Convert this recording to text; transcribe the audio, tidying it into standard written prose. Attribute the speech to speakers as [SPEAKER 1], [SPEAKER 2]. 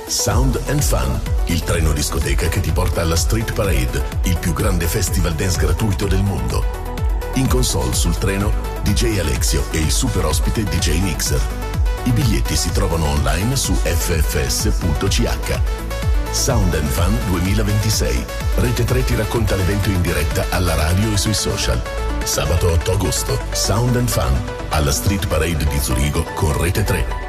[SPEAKER 1] Sound and Fun, il treno discoteca che ti porta alla Street Parade, il più grande festival dance gratuito del mondo. In console sul treno DJ Alexio e il super ospite DJ Mixer. I biglietti si trovano online su ffs.ch. Sound and Fun 2026. Rete 3 ti racconta l'evento in diretta alla radio e sui social. Sabato 8 agosto, Sound and Fun alla Street Parade di Zurigo con Rete 3.